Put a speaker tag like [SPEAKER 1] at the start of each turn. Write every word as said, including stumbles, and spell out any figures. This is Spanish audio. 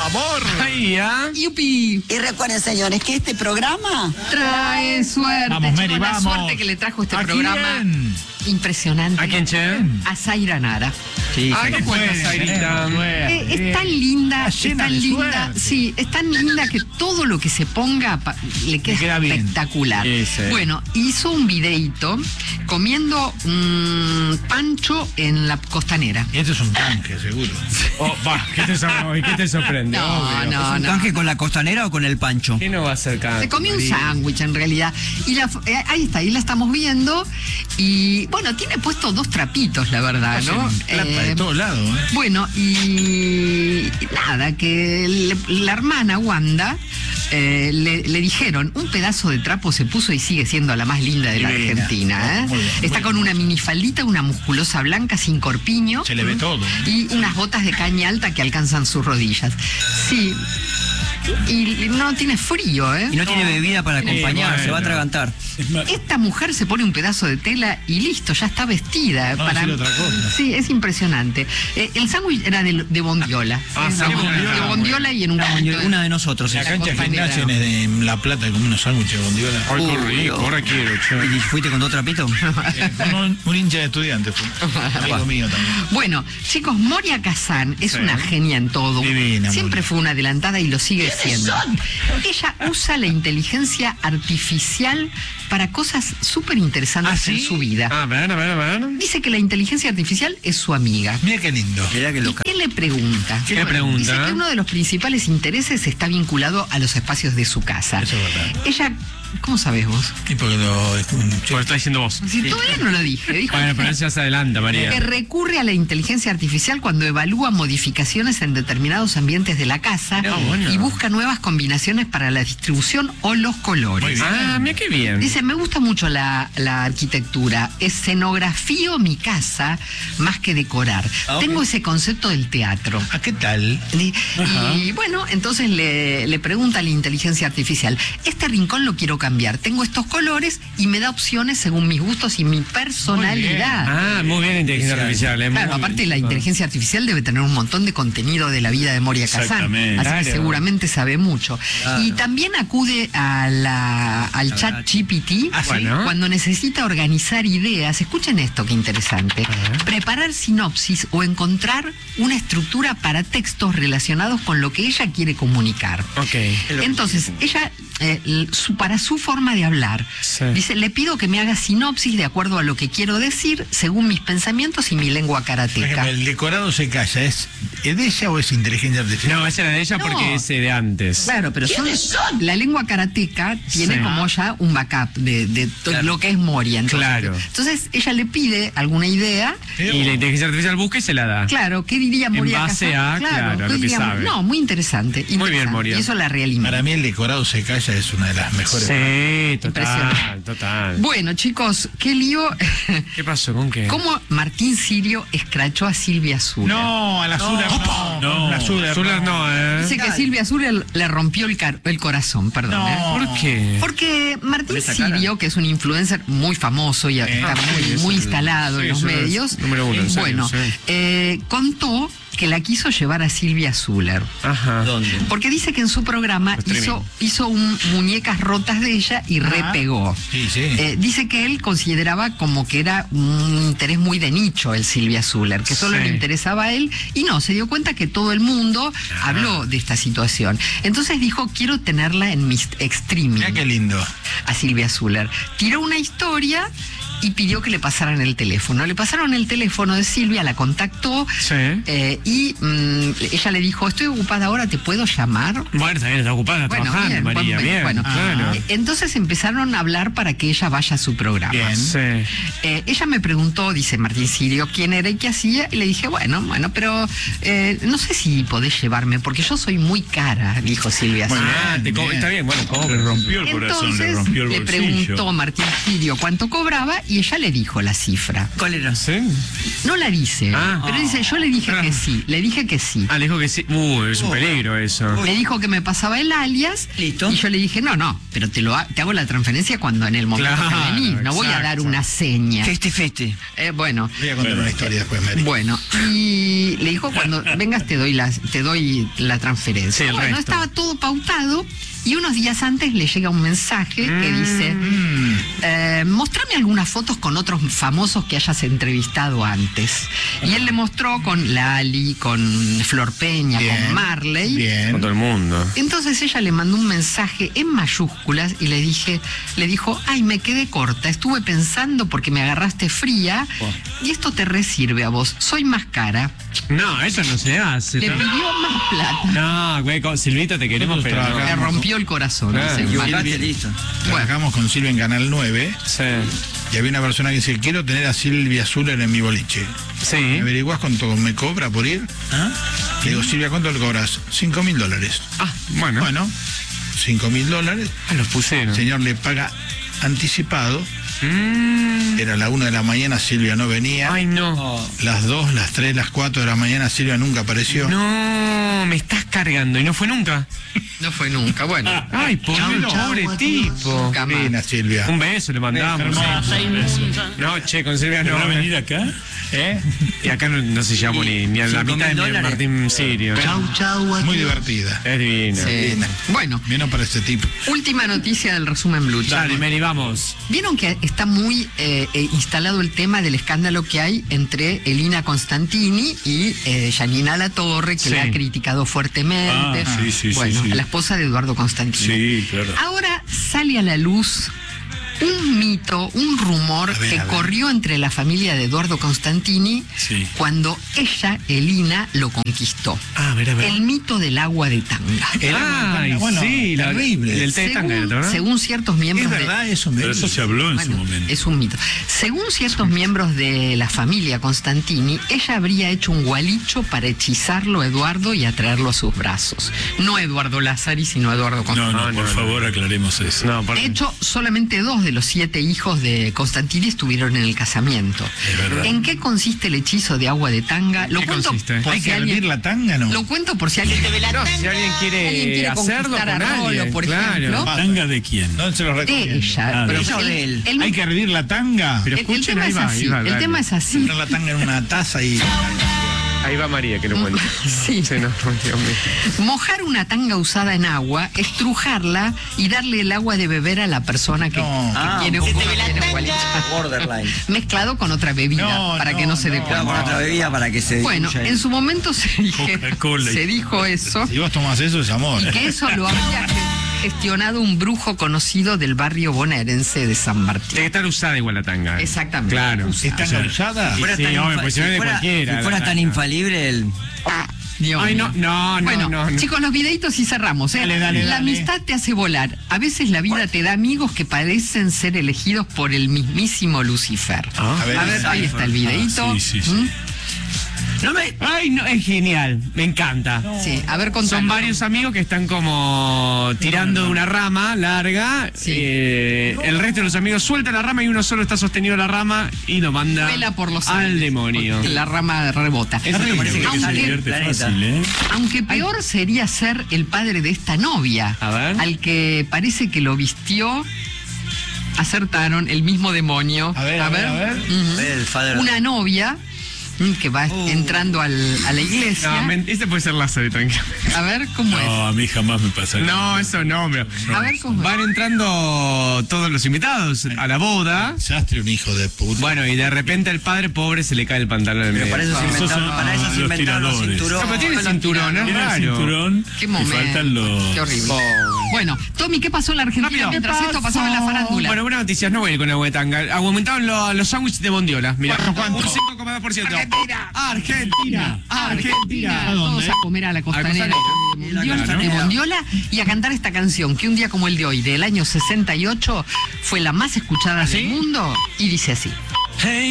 [SPEAKER 1] amor.
[SPEAKER 2] Ay, ¿ah?
[SPEAKER 3] ¡Yupi!
[SPEAKER 4] Y recuerden, señores, que este programa
[SPEAKER 3] Trae suerte.
[SPEAKER 1] Vamos, Mary,
[SPEAKER 3] chicos, la
[SPEAKER 1] vamos.
[SPEAKER 3] suerte que le trajo este
[SPEAKER 1] ¿A
[SPEAKER 3] programa.
[SPEAKER 1] quién?
[SPEAKER 3] Impresionante.
[SPEAKER 2] ¿A quién, che?
[SPEAKER 3] A Zaira Nara.
[SPEAKER 2] Sí,
[SPEAKER 3] Ay,
[SPEAKER 2] ¿qué
[SPEAKER 3] qué
[SPEAKER 2] cuenta,
[SPEAKER 1] Puede
[SPEAKER 2] Zairita?
[SPEAKER 1] tener
[SPEAKER 3] Eh,
[SPEAKER 1] suerte.
[SPEAKER 3] es tan linda,
[SPEAKER 1] Está
[SPEAKER 3] es
[SPEAKER 1] llena
[SPEAKER 3] tan
[SPEAKER 1] de
[SPEAKER 3] linda,
[SPEAKER 1] suerte.
[SPEAKER 3] sí, es tan linda que todo lo que se ponga pa- le queda,
[SPEAKER 1] Le queda bien.
[SPEAKER 3] espectacular.
[SPEAKER 2] Sí, sí.
[SPEAKER 3] Bueno, hizo un videíto comiendo un pancho en la costanera.
[SPEAKER 1] Y esto es un canje, seguro.
[SPEAKER 2] Oh, va, ¿qué te, sor- ¿qué te sorprende?
[SPEAKER 3] No,
[SPEAKER 2] Obvio.
[SPEAKER 3] no,
[SPEAKER 5] ¿Un
[SPEAKER 3] no.
[SPEAKER 5] canje con la costanera o con el pancho?
[SPEAKER 2] ¿Qué no va a ser canje?
[SPEAKER 3] Se comió un
[SPEAKER 2] María?
[SPEAKER 3] sándwich en realidad. Y la, eh, ahí está, ahí la estamos viendo. Y bueno, tiene puesto dos trapitos, la verdad, ¿no?
[SPEAKER 1] Hacen plata
[SPEAKER 3] Eh,
[SPEAKER 1] de todos lados, ¿eh?
[SPEAKER 3] Bueno, y nada, que le- la hermana Wanda eh, le, le dijeron, un pedazo de trapo se puso y sigue siendo la más linda de la
[SPEAKER 1] Divina.
[SPEAKER 3] Argentina. ¿eh?
[SPEAKER 1] Muy bien,
[SPEAKER 3] Está
[SPEAKER 1] muy
[SPEAKER 3] con
[SPEAKER 1] bien.
[SPEAKER 3] una minifaldita, una musculosa blanca sin corpiño.
[SPEAKER 1] Se le ve todo.
[SPEAKER 3] Y unas botas de caña alta que alcanzan sus rodillas. Sí. Y no tiene frío, ¿eh?
[SPEAKER 5] Y no tiene bebida para acompañar,
[SPEAKER 2] bueno.
[SPEAKER 5] se va a atragantar.
[SPEAKER 1] Es más,
[SPEAKER 3] Esta mujer se pone un pedazo de tela y listo, ya está vestida.
[SPEAKER 1] No,
[SPEAKER 3] para...
[SPEAKER 1] decir otra cosa.
[SPEAKER 3] Sí, es impresionante. Eh, el sándwich era de, de bondiola.
[SPEAKER 2] Ah,
[SPEAKER 3] Sí,
[SPEAKER 2] sí,
[SPEAKER 3] de
[SPEAKER 2] bondiola.
[SPEAKER 3] bondiola y en un camino.
[SPEAKER 5] Una de nosotros.
[SPEAKER 1] la
[SPEAKER 5] es.
[SPEAKER 1] cancha de
[SPEAKER 3] costanera.
[SPEAKER 1] gimnasia en, en La Plata como unos sándwiches de bondiola.
[SPEAKER 2] Ay, qué
[SPEAKER 5] Uy,
[SPEAKER 2] rico,
[SPEAKER 5] oh.
[SPEAKER 2] ahora quiero, che.
[SPEAKER 5] ¿Y fuiste con dos trapitos?
[SPEAKER 1] Eh, un, un hincha de estudiante fue. Amigo mío también.
[SPEAKER 3] Bueno, chicos, Moria Kazan es
[SPEAKER 2] Sí.
[SPEAKER 3] una genia en todo.
[SPEAKER 1] Divina,
[SPEAKER 3] Siempre
[SPEAKER 1] Moria.
[SPEAKER 3] fue una adelantada y lo sigue siendo. Ella usa la inteligencia artificial para cosas súper interesantes
[SPEAKER 1] ¿Ah, sí?
[SPEAKER 3] en su vida.
[SPEAKER 2] A ver, a ver, a ver.
[SPEAKER 3] Dice que la inteligencia artificial es su amiga.
[SPEAKER 1] Mira qué lindo.
[SPEAKER 5] Mirá que
[SPEAKER 3] ¿Y
[SPEAKER 5] loca.
[SPEAKER 3] qué le pregunta?
[SPEAKER 2] ¿Qué le pregunta?
[SPEAKER 3] Dice que uno de los principales intereses está vinculado a los espacios de su casa.
[SPEAKER 1] Eso es verdad.
[SPEAKER 3] Ella, ¿cómo sabés vos?
[SPEAKER 1] Y porque lo escuché.
[SPEAKER 2] Pues lo está diciendo vos.
[SPEAKER 3] Si todavía no lo dije, dijo
[SPEAKER 2] Bueno, pero eso ya se adelanta, María.
[SPEAKER 3] que recurre a la inteligencia artificial cuando evalúa modificaciones en determinados ambientes de la casa
[SPEAKER 2] Ah, bueno.
[SPEAKER 3] y busca nuevas combinaciones para la distribución o los
[SPEAKER 1] Muy
[SPEAKER 3] colores.
[SPEAKER 1] bien.
[SPEAKER 2] Ah, mira qué bien.
[SPEAKER 3] Dice, me gusta mucho la, la arquitectura, escenografío mi casa más que decorar.
[SPEAKER 5] Ah, ok.
[SPEAKER 3] Tengo ese concepto del teatro.
[SPEAKER 1] ¿A qué tal?
[SPEAKER 3] Y, y bueno, entonces le, le pregunta a la inteligencia artificial, este rincón lo quiero cambiar, tengo estos colores y me da opciones según mis gustos y mi personalidad.
[SPEAKER 2] Ah, muy bien inteligencia artificial. eh,
[SPEAKER 3] Claro,
[SPEAKER 2] muy
[SPEAKER 3] aparte
[SPEAKER 2] bien.
[SPEAKER 3] la inteligencia artificial debe tener un montón de contenido de la vida de Moria Kazan,
[SPEAKER 1] Exactamente.
[SPEAKER 3] así que
[SPEAKER 2] Claro.
[SPEAKER 3] seguramente sabe mucho.
[SPEAKER 5] Claro.
[SPEAKER 3] Y también acude a la, al chat G P T
[SPEAKER 1] Ah, ¿sí?
[SPEAKER 2] Bueno.
[SPEAKER 3] cuando necesita organizar ideas. Escuchen esto, qué interesante. Preparar sinopsis o encontrar una estructura para textos relacionados con lo que ella quiere comunicar.
[SPEAKER 2] Ok.
[SPEAKER 3] Entonces, ella, eh, l- su- para su forma de hablar,
[SPEAKER 2] Sí.
[SPEAKER 3] dice, le pido que me haga sinopsis de acuerdo a lo que quiero decir, según mis pensamientos y mi lengua
[SPEAKER 1] Por
[SPEAKER 3] karateca.
[SPEAKER 1] ejemplo, el decorado se calla. ¿Es, ¿es de ella o es inteligencia artificial?
[SPEAKER 2] No, esa era de ella
[SPEAKER 3] No.
[SPEAKER 2] porque es eh, de antes.
[SPEAKER 3] Claro, pero son, la lengua karateca tiene
[SPEAKER 2] Sí.
[SPEAKER 3] como ya un backup de, de to-
[SPEAKER 5] Claro.
[SPEAKER 3] lo que es Moria. Entonces,
[SPEAKER 2] Claro.
[SPEAKER 3] entonces ella le pide alguna idea.
[SPEAKER 2] Y la inteligencia artificial busca y se la da.
[SPEAKER 3] Claro, ¿qué diría Moria
[SPEAKER 2] base
[SPEAKER 3] Kazan?
[SPEAKER 2] a, claro,
[SPEAKER 3] ¿qué
[SPEAKER 2] lo que
[SPEAKER 3] diría-
[SPEAKER 2] sabe.
[SPEAKER 3] No, muy interesante.
[SPEAKER 2] Muy bien,
[SPEAKER 3] interesante.
[SPEAKER 2] Moria.
[SPEAKER 3] Y eso la realimenta.
[SPEAKER 1] Para mí el decorado se calla es una de las mejores.
[SPEAKER 2] Sí, total,
[SPEAKER 3] Impresionante.
[SPEAKER 2] total.
[SPEAKER 3] Bueno, chicos, qué lío.
[SPEAKER 2] ¿Qué pasó? ¿Con qué?
[SPEAKER 3] ¿Cómo Martín Sirio escrachó a Silvia Zuller?
[SPEAKER 1] No, a la Zuller no.
[SPEAKER 2] No,
[SPEAKER 1] la Zuller
[SPEAKER 2] Zuller no, ¿eh?
[SPEAKER 3] Dice que Silvia Zuller le rompió el, car- el corazón, perdón.
[SPEAKER 1] No.
[SPEAKER 3] ¿eh?
[SPEAKER 2] ¿Por qué?
[SPEAKER 3] Porque Martín
[SPEAKER 5] Por esa cara.
[SPEAKER 3] Sirio, que es un influencer muy famoso y está
[SPEAKER 2] Ah,
[SPEAKER 3] muy,
[SPEAKER 2] sí, es
[SPEAKER 3] muy
[SPEAKER 2] el-
[SPEAKER 3] instalado
[SPEAKER 2] sí,
[SPEAKER 3] en los
[SPEAKER 2] es el
[SPEAKER 3] medios,
[SPEAKER 2] número uno, en serio,
[SPEAKER 3] bueno,
[SPEAKER 2] sí.
[SPEAKER 3] eh, contó que la quiso llevar a Silvia Zuller.
[SPEAKER 2] Ajá.
[SPEAKER 5] ¿Dónde?
[SPEAKER 3] Porque dice que en su programa
[SPEAKER 2] Streaming.
[SPEAKER 3] hizo, hizo un muñecas rotas de ella y
[SPEAKER 1] Ajá.
[SPEAKER 3] repegó.
[SPEAKER 1] Sí, sí.
[SPEAKER 3] Eh, dice que él consideraba como que era un interés muy de nicho el Silvia Zuller, que solo
[SPEAKER 2] Sí.
[SPEAKER 3] le interesaba a él, y no, se dio cuenta que todo el mundo habló de esta situación. Entonces dijo, quiero tenerla en mi streaming,
[SPEAKER 1] Mira qué lindo.
[SPEAKER 3] a Silvia Zuller. Tiró una historia y pidió que le pasaran el teléfono. Le pasaron el teléfono de Silvia, la contactó,
[SPEAKER 2] Sí.
[SPEAKER 3] eh, y mm, ella le dijo, estoy ocupada ahora, ¿te puedo llamar?
[SPEAKER 2] Bueno, también está ocupada
[SPEAKER 3] Bueno,
[SPEAKER 2] trabajando,
[SPEAKER 3] bien,
[SPEAKER 2] María,
[SPEAKER 3] bueno,
[SPEAKER 2] bien.
[SPEAKER 3] bueno.
[SPEAKER 2] claro.
[SPEAKER 3] Eh, Entonces empezaron a hablar para que ella vaya a su programa.
[SPEAKER 1] Bien.
[SPEAKER 2] Sí.
[SPEAKER 3] Eh, ella me preguntó, dice Martín Sirio, quién era y qué hacía, y le dije, bueno, bueno, pero eh, no sé si podés llevarme, porque yo soy muy cara, dijo Silvia.
[SPEAKER 1] Muy
[SPEAKER 3] Zuller.
[SPEAKER 2] Ah, te co-
[SPEAKER 1] bien.
[SPEAKER 2] está bien, bueno,
[SPEAKER 1] Le
[SPEAKER 2] cobre.
[SPEAKER 1] rompió el corazón,
[SPEAKER 3] Entonces
[SPEAKER 1] le rompió el
[SPEAKER 3] le
[SPEAKER 1] bolsillo.
[SPEAKER 3] preguntó Martín Sirio cuánto cobraba y ella le dijo la cifra.
[SPEAKER 5] ¿Cuál era?
[SPEAKER 2] ¿Sí?
[SPEAKER 3] No la dice,
[SPEAKER 2] Ah.
[SPEAKER 3] pero dice, yo le dije
[SPEAKER 2] Ah.
[SPEAKER 3] que sí, le dije que sí.
[SPEAKER 2] Ah, le dijo que sí. Uh, es un peligro eso.
[SPEAKER 3] Le dijo que me pasaba el alias.
[SPEAKER 5] Listo.
[SPEAKER 3] Y yo le dije, no, no, pero te lo ha- te hago la transferencia cuando en el momento
[SPEAKER 2] Claro,
[SPEAKER 3] que venís. No voy a dar
[SPEAKER 2] exacto.
[SPEAKER 3] una seña.
[SPEAKER 5] Feste, feste.
[SPEAKER 3] Eh, bueno,
[SPEAKER 1] Voy a contar una historia después, Mary.
[SPEAKER 3] bueno. Y le dijo, cuando vengas te doy la, te doy la transferencia.
[SPEAKER 2] Sí, el
[SPEAKER 3] bueno,
[SPEAKER 2] resto.
[SPEAKER 3] estaba todo pautado. Y unos días antes le llega un mensaje que dice, eh, mostrame algunas fotos con otros famosos que hayas entrevistado antes. Y él le mostró con Lali, con Flor Peña,
[SPEAKER 1] Bien,
[SPEAKER 3] con Marley.
[SPEAKER 1] Bien.
[SPEAKER 2] Con todo el mundo.
[SPEAKER 3] Entonces ella le mandó un mensaje en mayúsculas y le dije, le dijo, ay, me quedé corta, estuve pensando porque me agarraste fría y esto te resirve a vos, soy más cara.
[SPEAKER 2] No, eso no se hace.
[SPEAKER 3] Le
[SPEAKER 2] ¿no?
[SPEAKER 3] pidió más plata.
[SPEAKER 2] No, güey, con Silvita te queremos,
[SPEAKER 1] Nosotros
[SPEAKER 2] pero no.
[SPEAKER 3] Le
[SPEAKER 1] trabajamos.
[SPEAKER 3] rompió el corazón.
[SPEAKER 2] Ah,
[SPEAKER 3] ese
[SPEAKER 2] y
[SPEAKER 3] mal.
[SPEAKER 5] Equivocate, listo.
[SPEAKER 1] Trabajamos con Silvia en Canal nueve
[SPEAKER 2] Sí.
[SPEAKER 1] y había una persona que dice, quiero tener a Silvia Zuller en mi boliche.
[SPEAKER 2] Sí.
[SPEAKER 1] ¿Me averiguás cuánto me cobra por ir?
[SPEAKER 5] ¿Ah?
[SPEAKER 1] Le digo, Silvia, ¿cuánto le cobras? Cinco mil dólares.
[SPEAKER 2] Ah, bueno.
[SPEAKER 1] Bueno, cinco mil dólares.
[SPEAKER 2] Ah, los pusieron.
[SPEAKER 1] El señor le paga anticipado.
[SPEAKER 2] Mm.
[SPEAKER 1] Era la una de la mañana, Silvia no venía.
[SPEAKER 2] Ay, no.
[SPEAKER 5] Oh.
[SPEAKER 1] Las dos, las tres, las cuatro de la mañana, Silvia nunca apareció.
[SPEAKER 2] No, me estás cargando y no fue nunca.
[SPEAKER 3] No fue nunca, bueno.
[SPEAKER 2] Ay, pobre, pobre tipo.
[SPEAKER 3] Nunca más.
[SPEAKER 1] Pena, Silvia.
[SPEAKER 2] Un beso le mandamos. No, che, con Silvia no.
[SPEAKER 6] ¿Va a venir acá?
[SPEAKER 1] ¿Eh?
[SPEAKER 2] Y acá no, no se llamó ni, ni a la
[SPEAKER 5] Cinco
[SPEAKER 2] mitad de
[SPEAKER 5] mil
[SPEAKER 2] mi
[SPEAKER 5] dólares.
[SPEAKER 2] Martín Sirio.
[SPEAKER 1] Muy divertida.
[SPEAKER 2] Es divina.
[SPEAKER 3] Sí. Bueno,
[SPEAKER 1] Menos para este tipo.
[SPEAKER 3] última noticia del resumen Blue.
[SPEAKER 2] Dale, Mary, vamos.
[SPEAKER 3] Vieron que está muy eh, eh, instalado el tema del escándalo que hay entre Elina Constantini y eh, Janina Latorre, que
[SPEAKER 2] Sí.
[SPEAKER 3] la ha criticado fuertemente.
[SPEAKER 6] Ah, sí, sí, sí,
[SPEAKER 3] bueno,
[SPEAKER 6] sí.
[SPEAKER 3] la esposa de Eduardo Constantini.
[SPEAKER 6] Sí, claro.
[SPEAKER 3] Ahora sale a la luz un mito, un rumor
[SPEAKER 1] A ver,
[SPEAKER 3] que
[SPEAKER 1] a ver.
[SPEAKER 3] corrió entre la familia de Eduardo Constantini
[SPEAKER 6] Sí.
[SPEAKER 3] cuando ella, Elina, lo conquistó.
[SPEAKER 2] Ah, a ver, a ver.
[SPEAKER 3] El mito del agua de tanga.
[SPEAKER 1] El agua de
[SPEAKER 2] Ay,
[SPEAKER 1] tanga, bueno,
[SPEAKER 2] sí, la-
[SPEAKER 1] terrible.
[SPEAKER 2] el té de tanga,
[SPEAKER 3] Según,
[SPEAKER 2] ¿verdad?
[SPEAKER 3] según ciertos miembros
[SPEAKER 1] Es
[SPEAKER 3] de-
[SPEAKER 1] verdad eso,
[SPEAKER 6] Pero
[SPEAKER 1] Mary.
[SPEAKER 6] eso se habló en su
[SPEAKER 3] Bueno,
[SPEAKER 6] momento.
[SPEAKER 3] es un mito. Según ciertos miembros de la familia Constantini, ella habría hecho un gualicho para hechizarlo a Eduardo y atraerlo a sus brazos. No a Eduardo Lázari, sino a Eduardo
[SPEAKER 6] No,
[SPEAKER 3] Constantini.
[SPEAKER 6] no,
[SPEAKER 2] Ah,
[SPEAKER 6] por
[SPEAKER 2] no,
[SPEAKER 6] favor aclaremos eso.
[SPEAKER 2] No, por...
[SPEAKER 3] De hecho, solamente dos de los siete hijos de Constantini estuvieron en el casamiento.
[SPEAKER 6] Es verdad.
[SPEAKER 3] ¿En qué consiste el hechizo de agua de tanga? Lo
[SPEAKER 2] ¿Qué
[SPEAKER 3] cuento
[SPEAKER 2] consiste?
[SPEAKER 3] por
[SPEAKER 1] ¿Hay
[SPEAKER 3] si
[SPEAKER 1] que
[SPEAKER 3] alguien-
[SPEAKER 1] hervir la tanga, no?
[SPEAKER 3] Lo cuento por si alguien...
[SPEAKER 2] No, si alguien quiere,
[SPEAKER 3] Alguien quiere
[SPEAKER 2] hacerlo
[SPEAKER 3] conquistar
[SPEAKER 2] con
[SPEAKER 3] a Rolo,
[SPEAKER 2] alguien,
[SPEAKER 3] por
[SPEAKER 2] claro.
[SPEAKER 3] ejemplo.
[SPEAKER 6] ¿Tanga de quién?
[SPEAKER 1] No se lo
[SPEAKER 3] De
[SPEAKER 1] recomiendo.
[SPEAKER 3] ella.
[SPEAKER 6] Ah,
[SPEAKER 3] pero
[SPEAKER 6] de
[SPEAKER 5] ella o
[SPEAKER 3] el-
[SPEAKER 5] de él.
[SPEAKER 3] el-
[SPEAKER 1] Hay que hervir la tanga.
[SPEAKER 2] Pero
[SPEAKER 3] el- el
[SPEAKER 2] escuchen,
[SPEAKER 3] tema
[SPEAKER 2] ahí
[SPEAKER 3] es
[SPEAKER 2] va,
[SPEAKER 3] así.
[SPEAKER 2] ahí va,
[SPEAKER 3] El
[SPEAKER 2] dale.
[SPEAKER 3] tema es así.
[SPEAKER 1] Poner la tanga en una taza y...
[SPEAKER 2] Ahí va María que lo cuenta.
[SPEAKER 3] Sí.
[SPEAKER 2] Sí, no, no, Dios mío.
[SPEAKER 3] Mojar una tanga usada en agua, estrujarla y darle el agua de beber a la persona que,
[SPEAKER 1] No.
[SPEAKER 3] que
[SPEAKER 5] Ah,
[SPEAKER 3] quiere,
[SPEAKER 5] un poco
[SPEAKER 3] que quiere gualichar.
[SPEAKER 5] Borderline.
[SPEAKER 3] Mezclado con otra bebida
[SPEAKER 1] No,
[SPEAKER 3] para
[SPEAKER 1] no,
[SPEAKER 3] que no se dé
[SPEAKER 1] no.
[SPEAKER 5] Claro,
[SPEAKER 3] cuenta.
[SPEAKER 5] con otra bebida para que se
[SPEAKER 3] Bueno,
[SPEAKER 5] diluya.
[SPEAKER 3] en su momento se, dije-
[SPEAKER 6] Coca-Cola y-
[SPEAKER 3] se dijo eso
[SPEAKER 1] Si vos tomás eso, es amor.
[SPEAKER 3] y que eso lo había ge- gestionado un brujo conocido del barrio bonaerense de San
[SPEAKER 2] Tiene
[SPEAKER 3] Martín.
[SPEAKER 2] que estar usada igual la tanga.
[SPEAKER 3] Exactamente.
[SPEAKER 2] Claro.
[SPEAKER 1] ¿Está usada?
[SPEAKER 5] Si fuera
[SPEAKER 2] Sí,
[SPEAKER 5] tan
[SPEAKER 2] obvio,
[SPEAKER 5] infa-
[SPEAKER 2] pues si no es de
[SPEAKER 5] fuera-
[SPEAKER 2] cualquiera,
[SPEAKER 5] si fuera
[SPEAKER 2] la
[SPEAKER 5] tan
[SPEAKER 2] tanga.
[SPEAKER 5] infalible, el...
[SPEAKER 3] Dios
[SPEAKER 2] Ay,
[SPEAKER 3] mío.
[SPEAKER 2] no, no, no,
[SPEAKER 3] Bueno,
[SPEAKER 2] no, no.
[SPEAKER 3] chicos, los videitos y cerramos. ¿eh?
[SPEAKER 1] Dale, dale,
[SPEAKER 3] la
[SPEAKER 1] dale.
[SPEAKER 3] amistad te hace volar. A veces la vida te da amigos que parecen ser elegidos por el mismísimo Lucifer.
[SPEAKER 2] Ah.
[SPEAKER 1] A ver,
[SPEAKER 3] A ver, ahí está el videito.
[SPEAKER 6] Ah, sí, sí, sí.
[SPEAKER 3] ¿Mm?
[SPEAKER 5] No me...
[SPEAKER 2] Ay, no, es genial. Me encanta.
[SPEAKER 3] Sí, a ver, contalo.
[SPEAKER 2] Son varios amigos que están como tirando de una rama larga.
[SPEAKER 3] Sí.
[SPEAKER 2] Eh, el resto de los amigos suelta la rama y uno solo está sostenido la rama y lo manda
[SPEAKER 3] Vela por los
[SPEAKER 2] al
[SPEAKER 3] aires,
[SPEAKER 2] demonio.
[SPEAKER 3] porque la rama rebota.
[SPEAKER 2] Eso
[SPEAKER 5] me parece que
[SPEAKER 3] Aunque-
[SPEAKER 6] Se divierte
[SPEAKER 5] Planeta.
[SPEAKER 6] fácil, ¿eh?
[SPEAKER 3] Aunque peor sería ser el padre de esta novia,
[SPEAKER 2] A ver.
[SPEAKER 3] al que parece que lo vistió, acertaron, el mismo demonio.
[SPEAKER 1] A ver, a ver, a ver.
[SPEAKER 3] Ujú.
[SPEAKER 5] El father-
[SPEAKER 3] Una novia mm, que va
[SPEAKER 5] Uh.
[SPEAKER 3] entrando al- a la iglesia.
[SPEAKER 2] No, men- este puede ser Lázaro, tranquilo.
[SPEAKER 3] A ver cómo
[SPEAKER 6] No, a mí jamás me pasa.
[SPEAKER 2] No, eso no, pero.
[SPEAKER 3] es. A ver cómo es.
[SPEAKER 2] Van entrando todos los invitados a la boda.
[SPEAKER 1] Desastre, un hijo de puta.
[SPEAKER 2] Bueno, y de repente el padre pobre se le cae el pantalón en el
[SPEAKER 5] Pero
[SPEAKER 2] medio.
[SPEAKER 5] para eso se
[SPEAKER 6] Esos
[SPEAKER 5] inventaron,
[SPEAKER 6] son
[SPEAKER 5] para eso se
[SPEAKER 6] los
[SPEAKER 5] inventaron los
[SPEAKER 6] tiradores.
[SPEAKER 5] cinturones.
[SPEAKER 2] No, pero tiene
[SPEAKER 3] Bueno,
[SPEAKER 2] cinturón, es
[SPEAKER 6] Tiene el
[SPEAKER 2] raro.
[SPEAKER 6] cinturón
[SPEAKER 3] Qué
[SPEAKER 6] y
[SPEAKER 3] momento.
[SPEAKER 6] faltan los...
[SPEAKER 3] Qué horrible.
[SPEAKER 2] Oh.
[SPEAKER 3] Bueno, Tommy, ¿qué pasó en la Argentina
[SPEAKER 2] Rápido.
[SPEAKER 3] mientras esto pasaba en la farándula?
[SPEAKER 2] Bueno, buenas noticias, no voy a ir con agua de tanga. Aumentaron lo- los sándwiches de bondiola. Mira,
[SPEAKER 1] ¿Cuánto, cuánto?
[SPEAKER 2] un cinco coma dos por ciento.
[SPEAKER 3] Argentina.
[SPEAKER 2] Argentina. Argentina.
[SPEAKER 1] ¿A dónde?
[SPEAKER 3] Todos a comer a la costanera,
[SPEAKER 2] A la costanera.
[SPEAKER 3] de
[SPEAKER 5] Y la
[SPEAKER 3] Bondiola,
[SPEAKER 5] costanera.
[SPEAKER 3] de Bondiola y a cantar esta canción que un día como el de hoy, del año sesenta y ocho, fue la más escuchada del mundo y dice así.
[SPEAKER 6] Hey.